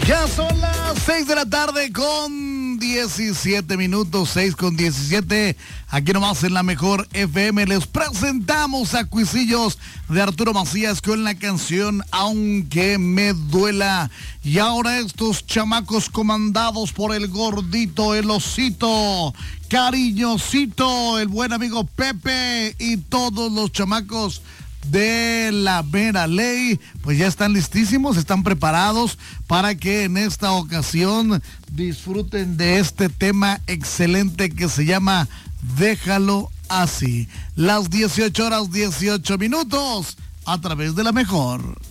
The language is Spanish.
Ya son las 6 de la tarde con 17 minutos, 6 con 17. Aquí nomás en la mejor FM les presentamos a Cuisillos de Arturo Macías con la canción Aunque me duela. Y ahora estos chamacos comandados por el gordito, el osito, cariñosito, el buen amigo Pepe y todos los chamacos de la mera ley, pues ya están listísimos, están preparados para que en esta ocasión disfruten de este tema excelente que se llama Déjalo Así. Las 18 horas 18 minutos a través de la mejor.